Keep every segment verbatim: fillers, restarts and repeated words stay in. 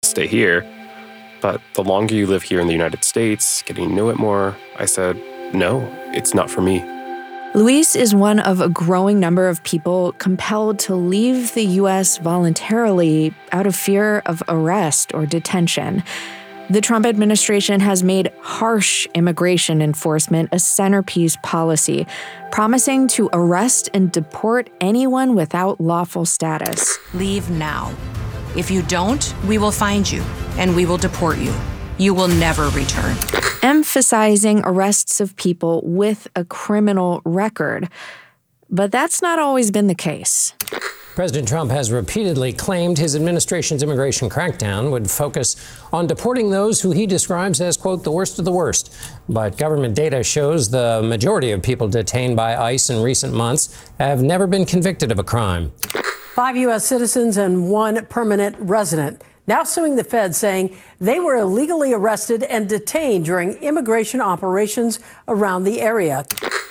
stay here. But the longer you live here in the United States, getting to know it more, I said, no, it's not for me. Luis is one of a growing number of people compelled to leave the U S voluntarily out of fear of arrest or detention. The Trump administration has made harsh immigration enforcement a centerpiece policy, promising to arrest and deport anyone without lawful status. Leave now. If you don't, we will find you, and we will deport you. You will never return. Emphasizing arrests of people with a criminal record. But that's not always been the case. President Trump has repeatedly claimed his administration's immigration crackdown would focus on deporting those who he describes as, quote, the worst of the worst. But government data shows the majority of people detained by ICE in recent months have never been convicted of a crime. Five U S citizens and one permanent resident now suing the Fed, saying they were illegally arrested and detained during immigration operations around the area.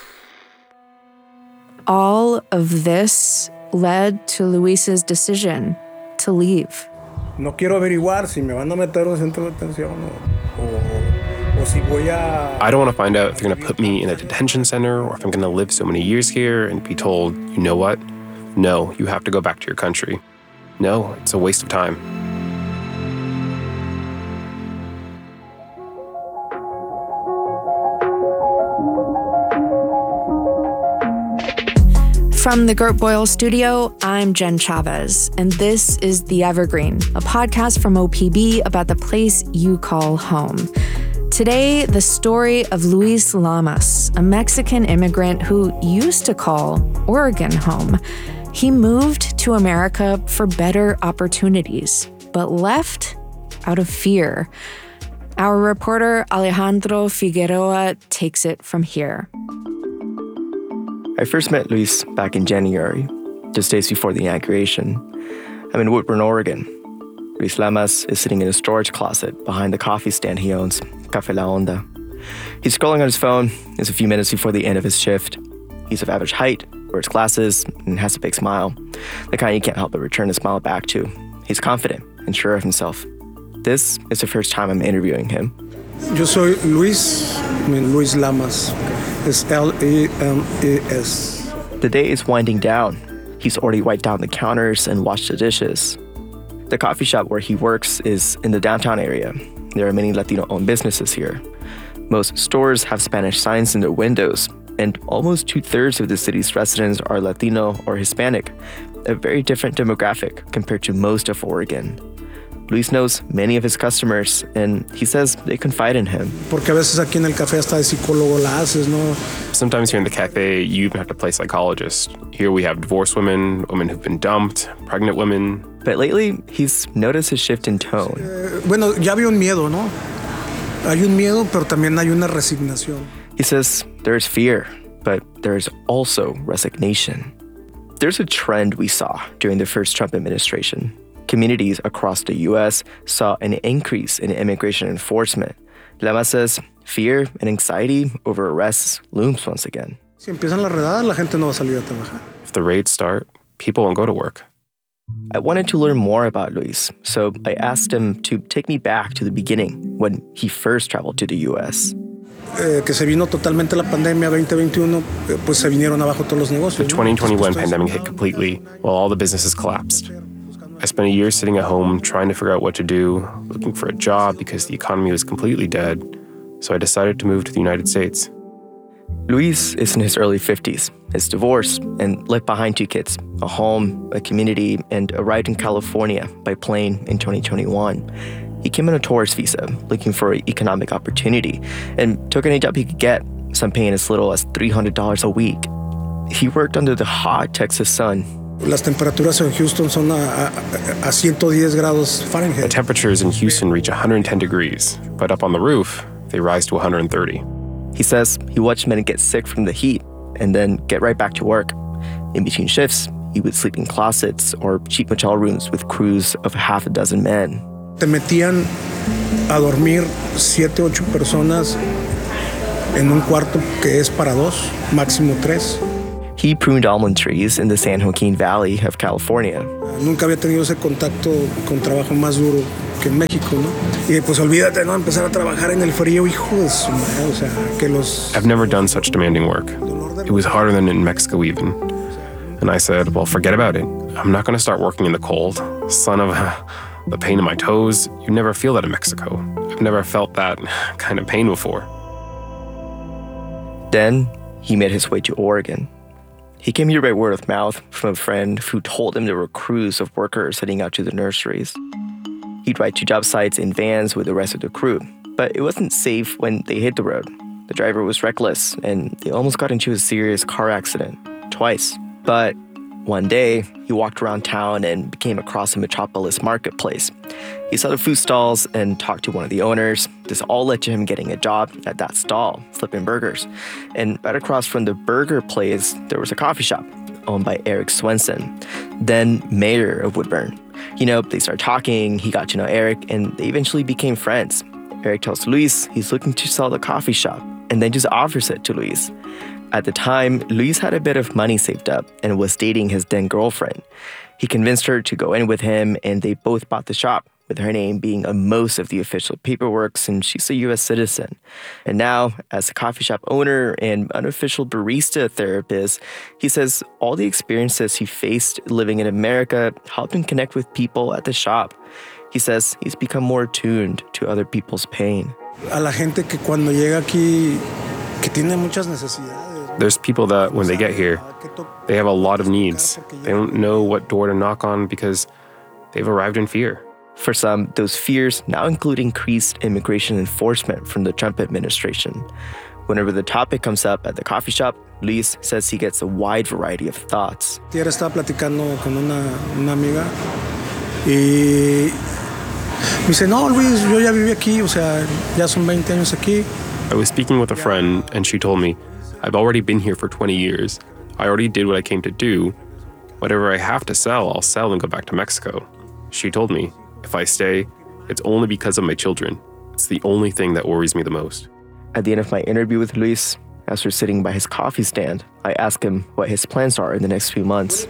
All of this led to Luis's decision to leave. No quiero averiguar si me van a meter un centro de detención o, o si voy a... I don't want to find out if they're going to put me in a detention center or if I'm going to live so many years here and be told, you know what? No, you have to go back to your country. No, it's a waste of time. From the Gert Boyle Studio, I'm Jen Chavez, and this is The Evergreen, a podcast from O P B about the place you call home. Today, the story of Luis Lamas, a Mexican immigrant who used to call Oregon home. He moved to America for better opportunities, but left out of fear. Our reporter Alejandro Figueroa takes it from here. I first met Luis back in January, just days before the inauguration. I'm in Woodburn, Oregon. Luis Lamas is sitting in a storage closet behind the coffee stand he owns, Café La Onda. He's scrolling on his phone. It's a few minutes before the end of his shift. He's of average height, wears glasses, and has a big smile, the kind you can't help but return a smile back to. He's confident and sure of himself. This is the first time I'm interviewing him. Yo soy Luis, I mean Luis Lamas. It's L A M A S. The day is winding down. He's already wiped down the counters and washed the dishes. The coffee shop where he works is in the downtown area. There are many Latino-owned businesses here. Most stores have Spanish signs in their windows, and almost two-thirds of the city's residents are Latino or Hispanic, a very different demographic compared to most of Oregon. Luis knows many of his customers, and he says they confide in him. Porque a veces aquí en el café hasta de psicólogo la haces, ¿no? Sometimes here in the cafe, you even have to play psychologist. Here we have divorced women, women who've been dumped, pregnant women. But lately, he's noticed a shift in tone. Eh, bueno, ya había un miedo, ¿no? Hay un miedo, pero también hay una resignación. He says there's fear, but there's also resignation. There's a trend we saw during the first Trump administration. Communities across the U S saw an increase in immigration enforcement. Lama says fear and anxiety over arrests looms once again. Si empiezan las redadas, la gente no va a salir a trabajar. If the raids start, people won't go to work. I wanted to learn more about Luis, so I asked him to take me back to the beginning when he first traveled to the U S. Eh, que se vino totalmente la pandemia veinte veintiuno, eh, pues se vinieron abajo todos los negocios. The twenty twenty-one pandemic hit completely while all the businesses collapsed. I spent a year sitting at home trying to figure out what to do, looking for a job because the economy was completely dead. So I decided to move to the United States. Luis is in his early fifties, is divorced, and left behind two kids, a home, a community, and arrived in California by plane in twenty twenty-one. He came on a tourist visa, looking for an economic opportunity, and took any job he could get, some paying as little as three hundred dollars a week. He worked under the hot Texas sun. Las temperaturas en Houston son a, a, a ciento diez grados Fahrenheit. The temperatures in Houston reach one hundred ten degrees, but up on the roof, they rise to one hundred thirty. He says he watched men get sick from the heat and then get right back to work. In between shifts, he would sleep in closets or cheap motel rooms with crews of half a dozen men. Te metían a dormir siete, ocho personas en un cuarto que es para dos, máximo tres. He pruned almond trees in the San Joaquin Valley of California. Nunca había tenido ese contacto con trabajo más duro que en México, ¿no? Y pues olvídate, ¿no? Empezar a trabajar en el frío, hijo de su madre, o sea, que los... I've never done such demanding work. It was harder than in Mexico even. And I said, well, forget about it. I'm not going to start working in the cold. Son of a, the pain in my toes. You never feel that in Mexico. I've never felt that kind of pain before. Then he made his way to Oregon. He came here by word of mouth from a friend who told him there were crews of workers heading out to the nurseries. He'd ride to job sites in vans with the rest of the crew, but it wasn't safe when they hit the road. The driver was reckless, and they almost got into a serious car accident, twice. But one day, he walked around town and came across a Metropolis marketplace. He saw the food stalls and talked to one of the owners. This all led to him getting a job at that stall, flipping burgers. And right across from the burger place, there was a coffee shop owned by Eric Swenson, then mayor of Woodburn. You know, they started talking, he got to know Eric, and they eventually became friends. Eric tells Luis he's looking to sell the coffee shop, and then just offers it to Luis. At the time, Luis had a bit of money saved up and was dating his then girlfriend. He convinced her to go in with him, and they both bought the shop, with her name being on most of the official paperwork since she's a U S citizen. And now, as a coffee shop owner and unofficial barista therapist, he says all the experiences he faced living in America helped him connect with people at the shop. He says he's become more attuned to other people's pain. A la gente que cuando llega aquí, que tiene muchas necesidades. There's people that, when they get here, they have a lot of needs. They don't know what door to knock on because they've arrived in fear. For some, those fears now include increased immigration enforcement from the Trump administration. Whenever the topic comes up at the coffee shop, Luis says he gets a wide variety of thoughts. Ayer estaba platicando con una, una amiga y me dice, no, Luis, yo ya viví aquí, o sea, ya son veinte años aquí. I was speaking with a friend, and she told me, I've already been here for twenty years. I already did what I came to do. Whatever I have to sell, I'll sell and go back to Mexico. She told me, if I stay, it's only because of my children. It's the only thing that worries me the most. At the end of my interview with Luis, as we're sitting by his coffee stand, I ask him what his plans are in the next few months.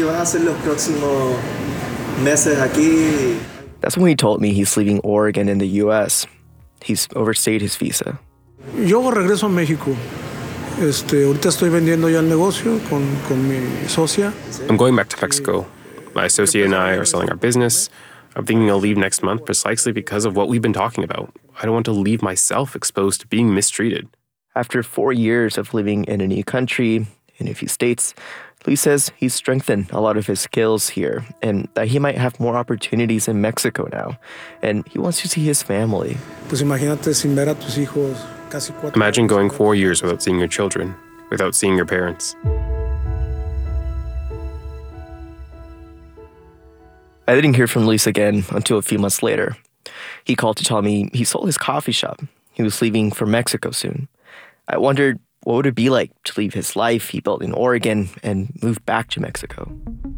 That's when he told me he's leaving Oregon in the U S. He's overstayed his visa. Yo regreso a México. Este, ahorita estoy vendiendo ya el negocio con, con mi socia. I'm going back to Mexico. My associate and I are selling our business. I'm thinking I'll leave next month precisely because of what we've been talking about. I don't want to leave myself exposed to being mistreated. After four years of living in a new country, in a few states, Luis says he's strengthened a lot of his skills here and that he might have more opportunities in Mexico now. And he wants to see his family. Pues imagínate sin ver a tus hijos. Imagine going four years without seeing your children, without seeing your parents. I didn't hear from Luis again until a few months later. He called to tell me he sold his coffee shop. He was leaving for Mexico soon. I wondered what would it be like to leave his life he built in Oregon and move back to Mexico.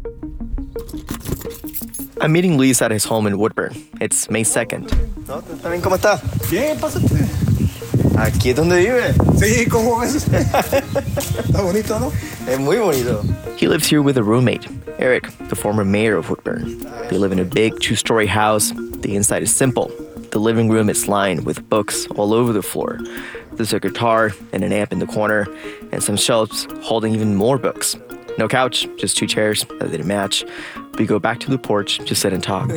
I'm meeting Luis at his home in Woodburn. It's May second. ¿Cómo está? Bien, pásate. ¿Aquí es donde vive? Sí, ¿cómo ves? Está bonito, ¿no? Es muy bonito. He lives here with a roommate, Eric, the former mayor of Woodburn. They live in a big two-story house. The inside is simple. The living room is lined with books all over the floor. There's a guitar and an amp in the corner, and some shelves holding even more books. No couch, just two chairs that didn't match. We go back to the porch to sit and talk.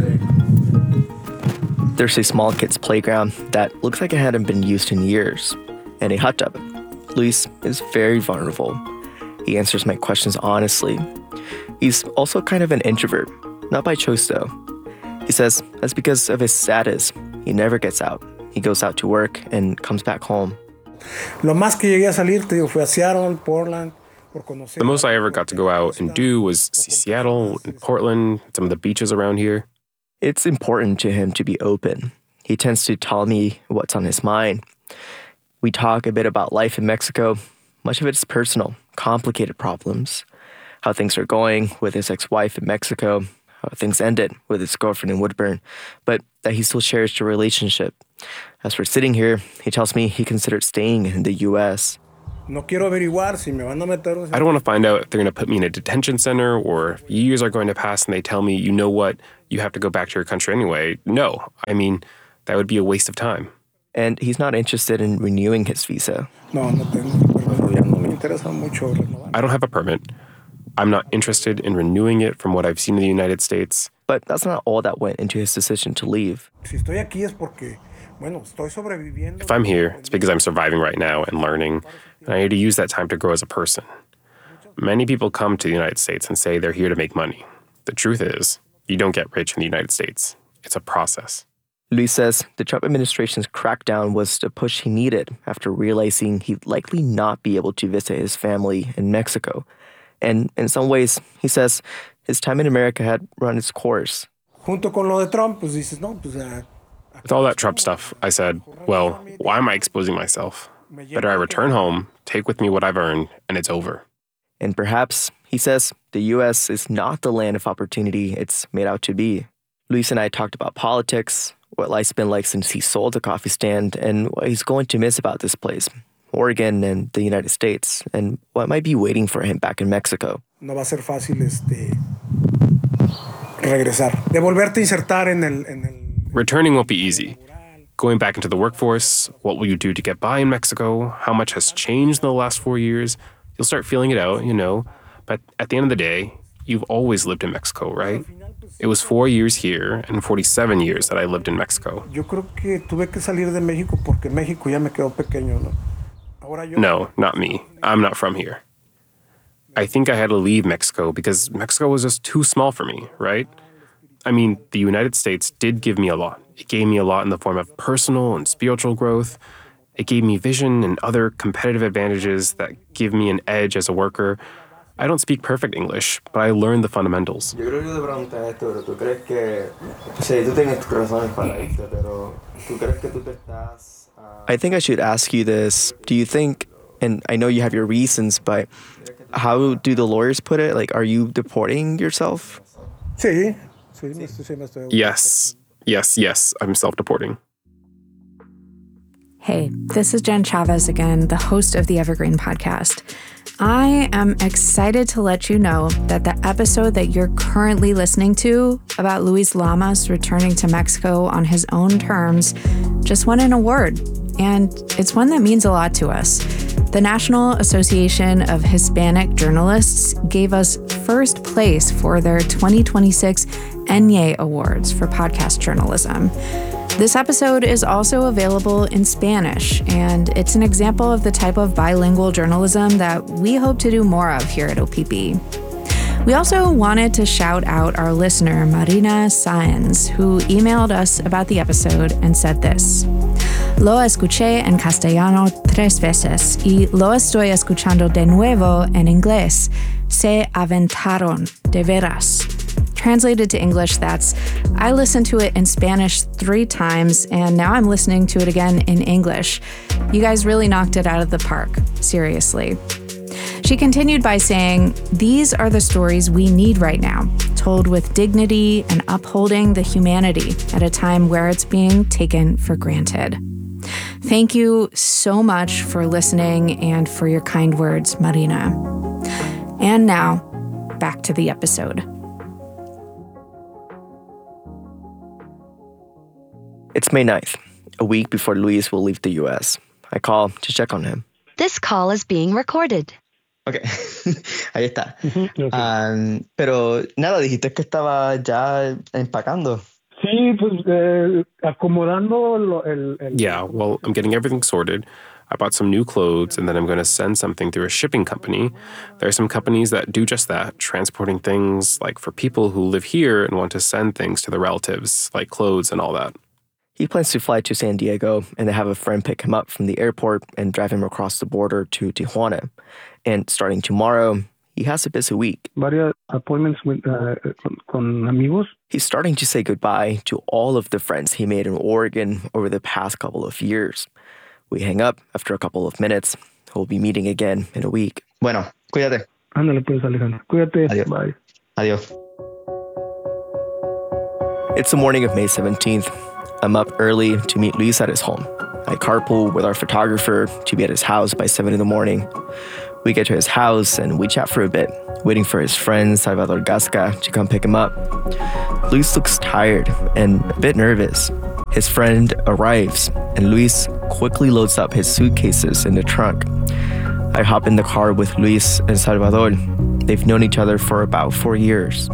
There's a small kid's playground that looks like it hadn't been used in years, and a hot tub. Luis is very vulnerable. He answers my questions honestly. He's also kind of an introvert, not by choice though. He says that's because of his status. He never gets out. He goes out to work and comes back home. Lo más que llegué a salir, te digo, fue a Seattle, Portland. The most I ever got to go out and do was see Seattle and Portland, some of the beaches around here. It's important to him to be open. He tends to tell me what's on his mind. We talk a bit about life in Mexico. Much of it is personal, complicated problems. How things are going with his ex-wife in Mexico, how things ended with his girlfriend in Woodburn, but that he still shares the relationship. As we're sitting here, he tells me he considered staying in the U S. No quiero averiguar si me van a meter. I don't want to find out if they're going to put me in a detention center or if years are going to pass and they tell me, you know what, you have to go back to your country anyway. No, I mean, that would be a waste of time. And he's not interested in renewing his visa. No, no tengo. No me interesa mucho renovar. I don't have a permit. I'm not interested in renewing it from what I've seen in the United States. But that's not all that went into his decision to leave. Si estoy aquí es porque, bueno, estoy sobreviviendo. If I'm here, it's because I'm surviving right now and learning, and I need to use that time to grow as a person. Many people come to the United States and say they're here to make money. The truth is, you don't get rich in the United States. It's a process. Luis says the Trump administration's crackdown was the push he needed after realizing he'd likely not be able to visit his family in Mexico. And in some ways, he says, his time in America had run its course. Junto con lo de Trump, pues dices, no, pues... Uh, With all that Trump stuff, I said, well, why am I exposing myself? Better I return home, take with me what I've earned, and it's over. And perhaps, he says, the U S is not the land of opportunity it's made out to be. Luis and I talked about politics, what life's been like since he sold a coffee stand, and what he's going to miss about this place, Oregon and the United States, and what might be waiting for him back in Mexico. No va a ser fácil este, regresar. De volverte a insertar en el, en el... Returning won't be easy. Going back into the workforce, what will you do to get by in Mexico? How much has changed in the last four years? You'll start feeling it out, you know. But at the end of the day, you've always lived in Mexico, right? It was four years here and forty-seven years that I lived in Mexico. Yo creo que tuve que salir de México porque México ya me quedó pequeño, ¿no? Ahora yo... No, not me. I'm not from here. I think I had to leave Mexico because Mexico was just too small for me, right? I mean, the United States did give me a lot. It gave me a lot in the form of personal and spiritual growth. It gave me vision and other competitive advantages that give me an edge as a worker. I don't speak perfect English, but I learned the fundamentals. Yo creo que te pregunté esto, pero tú crees que... Sí, tú tienes tus razones para irte, pero tú crees que tú te estás... I think I should ask you this. Do you think, and I know you have your reasons, but how do the lawyers put it? Like, are you deporting yourself? Sí. Yes, yes, yes, I'm self-deporting. Hey, this is Jen Chavez again, the host of the Evergreen Podcast. I am excited to let you know that the episode that you're currently listening to about Luis Lamas returning to Mexico on his own terms just won an award, and it's one that means a lot to us. The National Association of Hispanic Journalists gave us first place for their twenty twenty-six N Y E Awards for podcast journalism. This episode is also available in Spanish, and it's an example of the type of bilingual journalism that we hope to do more of here at O P B. We also wanted to shout out our listener, Marina Sáenz, who emailed us about the episode and said this: Lo escuché en castellano tres veces y lo estoy escuchando de nuevo en inglés. Se aventaron, de veras. Translated to English, that's, I listened to it in Spanish three times, and now I'm listening to it again in English. You guys really knocked it out of the park, seriously. She continued by saying, these are the stories we need right now, told with dignity and upholding the humanity at a time where it's being taken for granted. Thank you so much for listening and for your kind words, Marina. And now, back to the episode. It's May ninth, a week before Luis will leave the U S. I call to check on him. This call is being recorded. Okay, ahí está. Okay. Um, pero nada, dijiste que estaba ya empacando. Sí, pues eh, acomodando lo, el, el... Yeah, well, I'm getting everything sorted. I bought some new clothes, and then I'm going to send something through a shipping company. There are some companies that do just that, transporting things like for people who live here and want to send things to their relatives, like clothes and all that. He plans to fly to San Diego and then have a friend pick him up from the airport and drive him across the border to Tijuana. And starting tomorrow, he has a busy week. Varios appointments with, uh, con, con amigos. He's starting to say goodbye to all of the friends he made in Oregon over the past couple of years. We hang up after a couple of minutes. We'll be meeting again in a week. Bueno, cuídate. Ándale pues, Alejandro. Cuídate. Adiós. Bye. Adiós. It's the morning of May seventeenth. I'm up early to meet Luis at his home. I carpool with our photographer to be at his house by seven in the morning. We get to his house and we chat for a bit, waiting for his friend Salvador Gasca to come pick him up. Luis looks tired and a bit nervous. His friend arrives and Luis quickly loads up his suitcases in the trunk. I hop in the car with Luis and Salvador. They've known each other for about four years.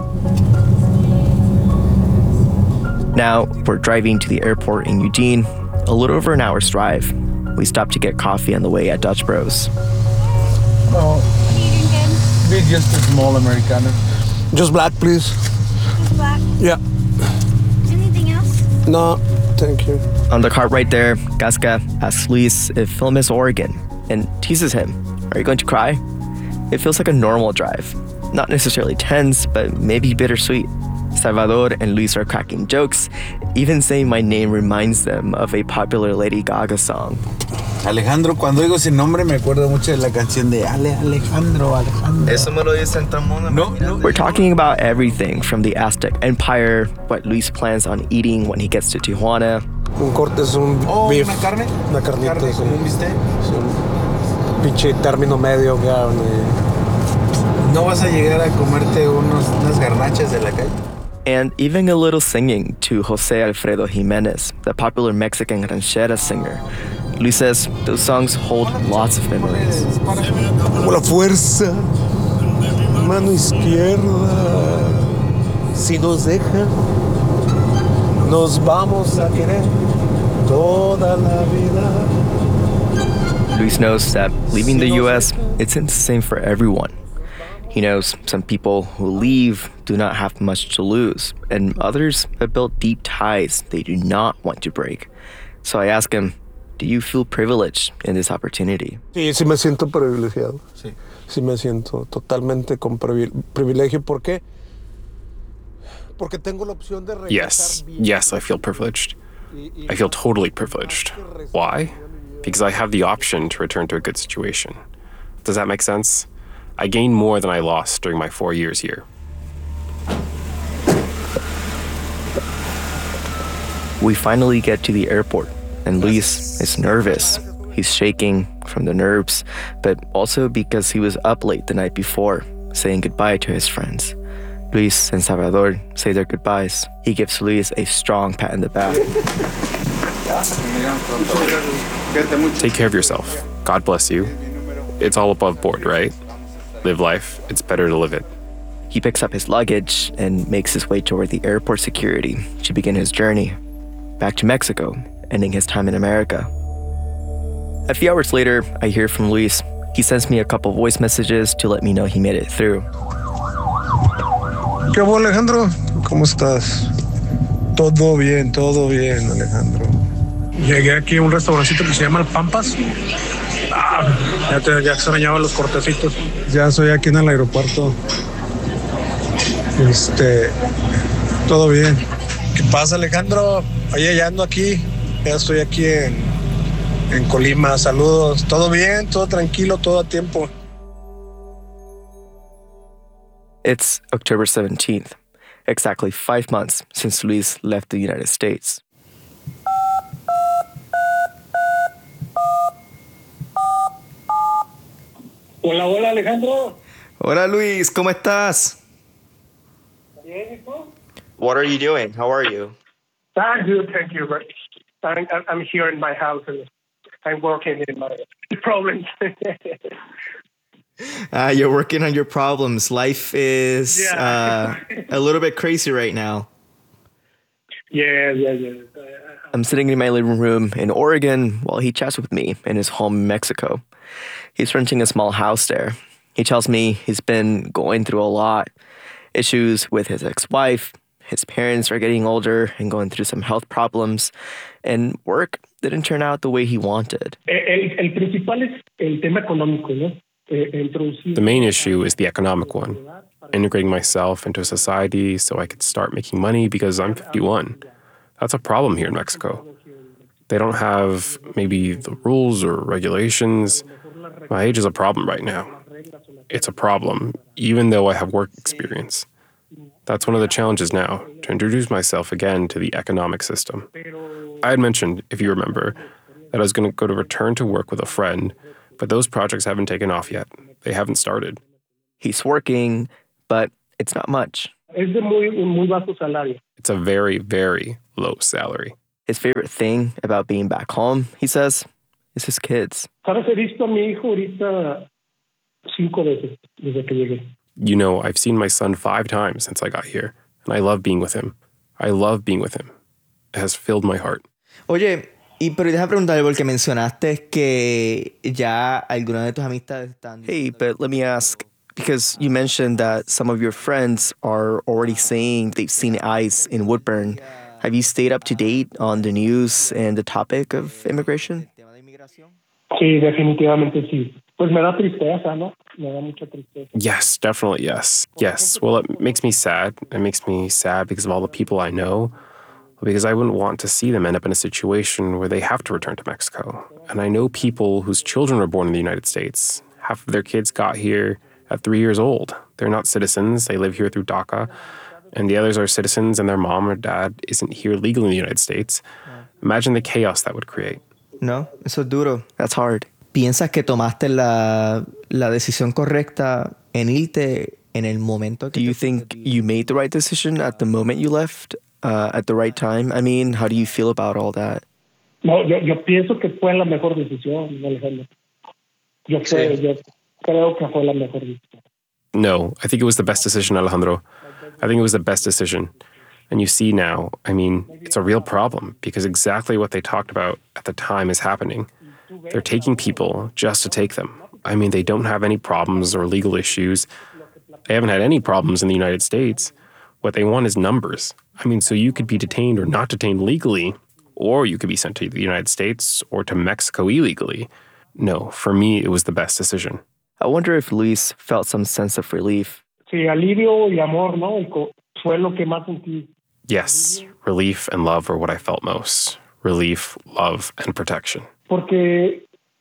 Now, we're driving to the airport in Eugene, a little over an hour's drive. We stop to get coffee on the way at Dutch Bros. Oh, be just a small Americano. Just black, please. Just black? Yeah. Anything else? No, thank you. On the cart right there, Gasca asks Luis if he'll miss Oregon and teases him. Are you going to cry? It feels like a normal drive. Not necessarily tense, but maybe bittersweet. Salvador and Luis are cracking jokes, even saying my name reminds them of a popular Lady Gaga song. Alejandro, cuando digo sin nombre me acuerdo mucho de la canción de Ale, Alejandro, Alejandro. Eso me lo dice en todo mundo. No, no. We're talking about everything from the Aztec Empire, what Luis plans on eating when he gets to Tijuana. Un corte es un Oh, beef. una carne. Una carnita. Carne sí. como un bistec. Sí, un pinche término medio que hagan. No vas a llegar a comerte unos, unas garnachas de la calle. And even a little singing to Jose Alfredo Jimenez, the popular Mexican ranchera singer. Luis says those songs hold lots of memories. Como la fuerza, mano izquierda. Si nos dejan, nos vamos a querer toda la vida. Luis knows that leaving the U S isn't the same for everyone. He knows some people who leave do not have much to lose, and others have built deep ties they do not want to break. So I ask him, do you feel privileged in this opportunity? Sí, sí me siento privilegiado. Sí, sí me siento totalmente con privilegio. ¿Por qué? Porque tengo la opción de regresar. Yes, yes, I feel privileged. I feel totally privileged. Why? Because I have the option to return to a good situation. Does that make sense? I gained more than I lost during my four years here. We finally get to the airport, and Luis is nervous. He's shaking from the nerves, but also because he was up late the night before, saying goodbye to his friends. Luis and Salvador say their goodbyes. He gives Luis a strong pat in the back. Take care of yourself. God bless you. It's all above board, right? Live life. It's better to live it. He picks up his luggage and makes his way toward the airport security to begin his journey back to Mexico, ending his time in America. A few hours later, I hear from Luis. He sends me a couple voice messages to let me know he made it through. ¿Qué hubo, Alejandro? ¿Cómo estás? Todo bien, todo bien, Alejandro. Llegué aquí a un restaurancito que se llama El Pampas. Ah, ya, te, ya extrañaba los cortecitos. Ya estoy aquí en el aeropuerto. Este, todo bien. ¿Qué pasa, Alejandro? Oye, ya ando aquí. Ya estoy aquí en, en Colima. Saludos. Todo bien, todo tranquilo, todo a tiempo. It's October seventeenth, exactly five months since Luis left the United States. Hola, hola, Alejandro. Hola, Luis. ¿Cómo estás? Bien, ¿y tú? What are you doing? How are you? I'm good, thank you. I'm, I'm here in my house and I'm working in my problems. Uh, you're working on your problems. Life is yeah. uh, a little bit crazy right now. Yeah, yeah, yeah. I'm sitting in my living room in Oregon while he chats with me in his home in Mexico. He's renting a small house there. He tells me he's been going through a lot. Issues with his ex-wife, his parents are getting older and going through some health problems, and work didn't turn out the way he wanted. El, el principal es el tema económico, ¿no? The main issue is the economic one, integrating myself into society so I could start making money because I'm fifty-one. That's a problem here in Mexico. They don't have maybe the rules or regulations. My age is a problem right now. It's a problem, even though I have work experience. That's one of the challenges now, to introduce myself again to the economic system. I had mentioned, if you remember, that I was going to go to return to work with a friend, but those projects haven't taken off yet. They haven't started. He's working, but it's not much. Es de muy, muy bajo salario. It's a very, very low salary. His favorite thing about being back home, he says, is his kids. ¿Sabes? He visto a mi hijo ahorita cinco veces desde que llegué. You know, I've seen my son five times since I got here, and I love being with him. I love being with him. It has filled my heart. Oye, y pero deja preguntarle porque mencionaste que ya algunas de tus amistades están... Hey, but let me ask, because you mentioned that some of your friends are already saying they've seen ICE in Woodburn. Have you stayed up to date on the news and the topic of immigration? Sí, definitivamente sí. Pues me da tristeza, ¿no? Me da mucha tristeza. Yes, definitely yes. Yes. Well, it makes me sad. It makes me sad because of all the people I know, because I wouldn't want to see them end up in a situation where they have to return to Mexico. And I know people whose children were born in the United States. Half of their kids got here at three years old. They're not citizens. They live here through DACA. And the others are citizens and their mom or dad isn't here legally in the United States. Imagine the chaos that would create. No, eso es duro. That's hard. ¿Piensas que tomaste la, la decisión correcta en irte en el momento? Do you think you made the right decision at the moment you left, uh, at the right time? I mean, how do you feel about all that? No, yo, yo pienso que fue la mejor decisión, Alejandro. Yo, creo, yo creo que fue la mejor decisión. No, I think it was the best decision, Alejandro. I think it was the best decision. And you see now, I mean, it's a real problem because exactly what they talked about at the time is happening. They're taking people just to take them. I mean, they don't have any problems or legal issues. They haven't had any problems in the United States. What they want is numbers. I mean, so you could be detained or not detained legally, or you could be sent to the United States or to Mexico illegally. No, for me, it was the best decision. I wonder if Luis felt some sense of relief. Sí, alivio y amor, ¿no? Fue lo que más sentí. Yes, relief and love are what I felt most. Relief, love, and protection. Porque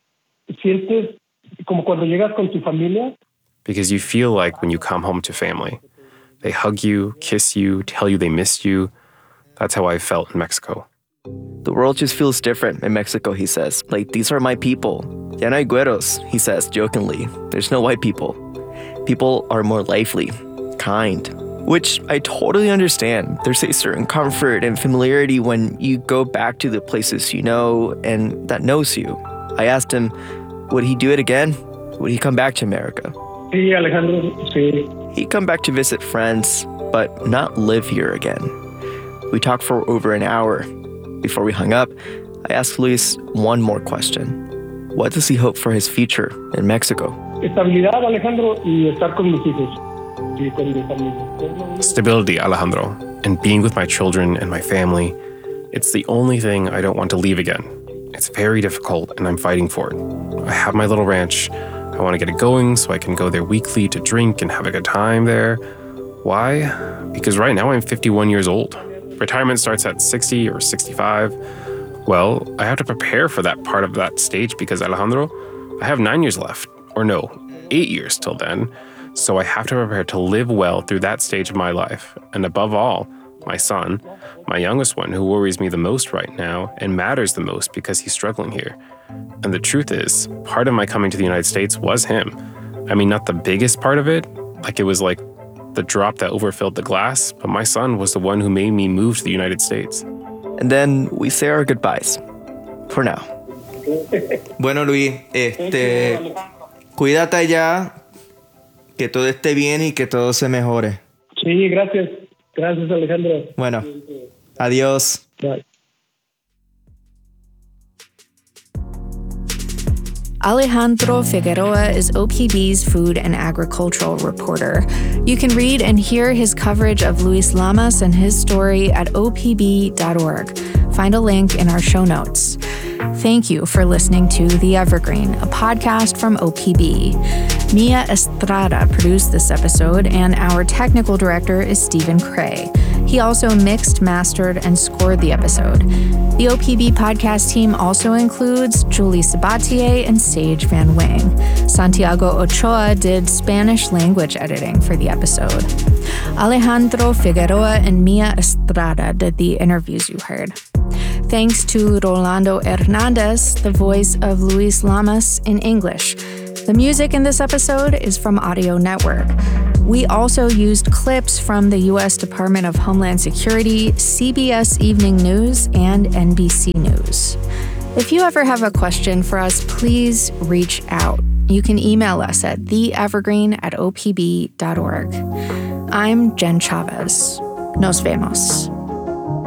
sientes como cuando llegas con tu familia. Because you feel like when you come home to family, they hug you, kiss you, tell you they missed you. That's how I felt in Mexico. The world just feels different in Mexico, he says. Like, these are my people. Ya no hay güeros, he says jokingly. There's no white people. People are more lively, kind, which I totally understand. There's a certain comfort and familiarity when you go back to the places you know and that knows you. I asked him, would he do it again? Would he come back to America? Sí, Alejandro, sí. He'd come back to visit friends, but not live here again. We talked for over an hour. Before we hung up, I asked Luis one more question. What does he hope for his future in Mexico? Estabilidad, Alejandro, y estar con mis hijos. Y con mi familia. Stability, Alejandro, and being with my children and my family. It's the only thing I don't want to leave again. It's very difficult, and I'm fighting for it. I have my little ranch. I want to get it going so I can go there weekly to drink and have a good time there. Why? Because right now I'm fifty-one years old. Retirement starts at sixty or sixty-five. Well, I have to prepare for that part of that stage because, Alejandro, I have nine years left. Or no, eight years till then. So I have to prepare to live well through that stage of my life. And above all, my son, my youngest one, who worries me the most right now and matters the most because he's struggling here. And the truth is, part of my coming to the United States was him. I mean, not the biggest part of it. Like, it was like the drop that overfilled the glass, but my son was the one who made me move to the United States. And then we say our goodbyes. For now. Bueno, Luis, este, cuídate allá, que todo esté bien y que todo se mejore. Sí, gracias. Gracias, Alejandro. Bueno, adiós. Bye. Alejandro Figueroa is O P B's food and agricultural reporter. You can read and hear his coverage of Luis Lamas and his story at O P B dot org. Find a link in our show notes. Thank you for listening to The Evergreen, a podcast from O P B. Mia Estrada produced this episode, and our technical director is Stephen Cray. He also mixed, mastered, and scored the episode. The O P B podcast team also includes Julie Sabatier and Sage Van Wing. Santiago Ochoa did Spanish language editing for the episode. Alejandro Figueroa and Mia Estrada did the interviews you heard. Thanks to Rolando Hernandez, the voice of Luis Lamas in English. The music in this episode is from Audio Network. We also used clips from the U S Department of Homeland Security, C B S Evening News, and N B C News. If you ever have a question for us, please reach out. You can email us at the evergreen at o p b dot org. I'm Jen Chavez. Nos vemos.